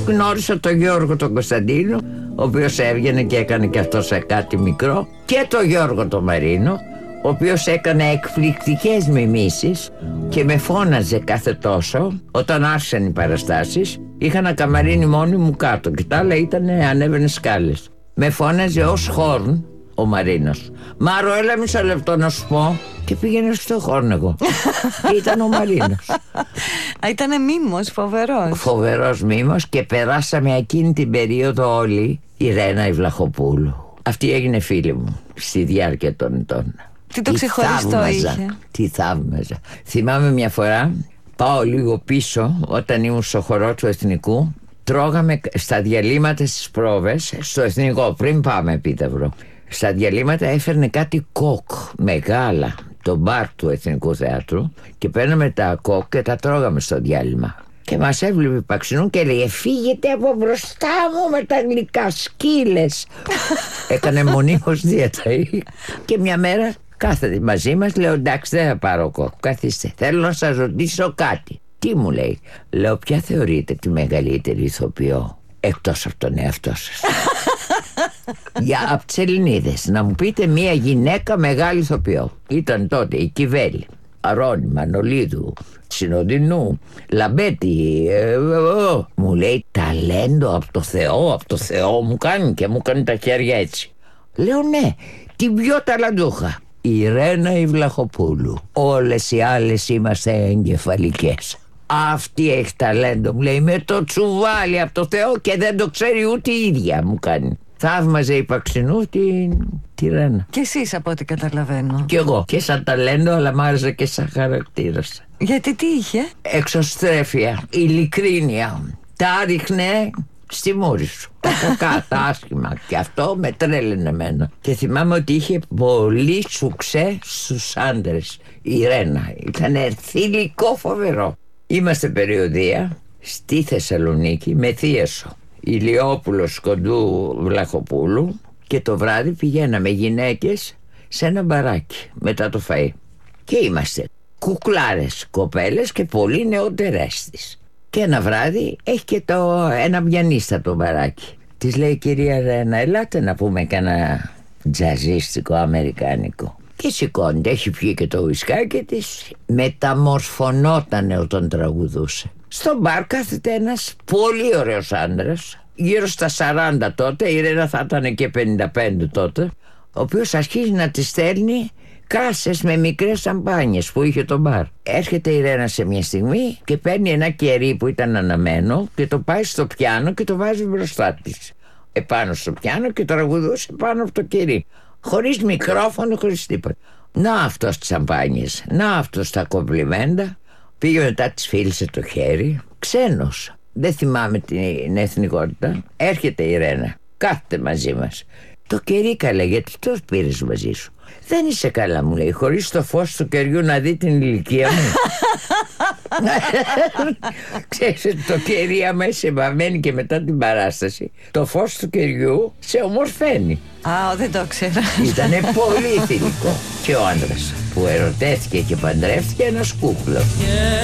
γνώρισα τον Γιώργο τον Κωνσταντίνο, ο οποίος έβγαινε και έκανε και αυτός κάτι μικρό, και τον Γιώργο τον Μαρίνο, ο οποίος έκανε εκπληκτικές μιμήσεις και με φώναζε κάθε τόσο. Όταν άρχισαν οι παραστάσεις, είχα ένα καμαρίνι μόνοι μου κάτω και τα άλλα ανέβαινε σκάλες. Με φώναζε ως χόρν ο Μαρίνος. Μάρο, έλα μισό λεπτό να σου πω. Και πήγαινε στο χόρν εγώ. Και ήταν ο Μαρίνος. Ήτανε μίμος, φοβερός. Φοβερός μίμος. Και περάσαμε εκείνη την περίοδο όλοι η Ρένα η Βλαχοπούλου. Αυτή έγινε φίλη μου στη διάρκεια των ετών. Τι το ξεχωριστό είχε. Τι θαύμαζα. Θυμάμαι μια φορά, πάω λίγο πίσω, όταν ήμουν στο χορό του Εθνικού, τρώγαμε στα διαλύματα στις πρόβες, στο Εθνικό, πριν πάμε επίταυρο. Στα διαλύματα έφερνε κάτι κοκ μεγάλα, το μπαρ του Εθνικού Θεάτρου, και παίρναμε τα κοκ και τα τρώγαμε στο διάλειμμα. Και μας έβλεπε Παξινού και έλεγε, φύγετε από μπροστά μου με τα γλυκά, σκύλες. Έκανε μονίμως δίαιτα. Και μια μέρα κάθεται μαζί μας, λέω, εντάξει, δεν θα πάρω κοκ, καθίστε, θέλω να σας ρωτήσω κάτι. Τι μου λέει? Λέω, ποια θεωρείτε τη μεγαλύτερη ηθοποιό εκτός από τον εαυτό σας? Από τις Ελληνίδες, να μου πείτε μια γυναίκα μεγάλη ηθοποιό. Ήταν τότε η Κιβέλη, Αρώνη, Μανολίδου, Συνοδεινού, Λαμπέτη. Μου λέει, ταλέντο από το Θεό μου κάνει, και μου κάνει τα χέρια έτσι. Λέω, ναι, την πιο ταλαντούχα, η Ρένα η Βλαχοπούλου. Όλες οι άλλες είμαστε εγκεφαλικές. Αυτή έχει ταλέντο, μου λέει, με το τσουβάλι από το Θεό, και δεν το ξέρει ούτε η ίδια, μου κάνει. Θαύμαζε η Παξινού τη Ρένα. Και εσείς, από ό,τι καταλαβαίνω. Κι εγώ, και σαν ταλέντο, αλλά μ' άρεσε και σαν χαρακτήρας. Γιατί τι είχε? Εξωστρέφεια, ειλικρίνεια. Τα ρίχνε στη μούρη σου, τα κακά, τα άσχημα. Και αυτό με τρέλαινε εμένα. Και θυμάμαι ότι είχε πολύ σουξέ στους άντρες η Ρένα. Ήταν θηλυκό, φοβερό. Είμαστε περιοδεία στη Θεσσαλονίκη με Θίασο, Ηλιόπουλος κοντού Βλαχοπούλου, και το βράδυ πηγαίναμε γυναίκες σε ένα μπαράκι μετά το φαΐ. Και είμαστε κουκλάρες κοπέλες και πολύ νεότερες της. Και ένα βράδυ έχει και ένα πιανίστα μπαράκι. Της λέει, κυρία Ρένα, ελάτε να πούμε κανένα τζαζίστικο αμερικάνικο. Και σηκώνεται, έχει πιει και το ουισκάκι της. Μεταμορφωνότανε όταν τραγουδούσε. Στο μπαρ κάθεται ένας πολύ ωραίος άντρας, γύρω στα 40 τότε, η Ρένα θα ήταν και 55 τότε, ο οποίος αρχίζει να της στέλνει κάσες με μικρές σαμπάνιες που είχε το μπαρ. Έρχεται η Ρένα σε μια στιγμή και παίρνει ένα κερί που ήταν αναμένο και το πάει στο πιάνο και το βάζει μπροστά της, επάνω στο πιάνο, και τραγουδούσε πάνω από το κερί, χωρίς μικρόφωνο, χωρίς τίποτα. Να αυτός τις σαμπάνιες, να αυτός τα κομπλιμέντα. Πήγε μετά, της φίλησε το χέρι. Ξένος, δεν θυμάμαι την εθνικότητα. Έρχεται η Ρένα, κάθεται μαζί μας. Το κερί, καλέ, γιατί το πήρες μαζί σου? Δεν είσαι καλά, μου λέει, χωρίς το φως του κεριού να δει την ηλικία μου. Ξέρεις, το κερί άμα είσαι βαμμένη και μετά την παράσταση, το φως του κεριού σε ομορφαίνει. Δεν το ξέρα. Ήτανε πολύ θηλυκό. Και ο άντρας που ερωτέθηκε και παντρεύτηκε, ένας κούκλος.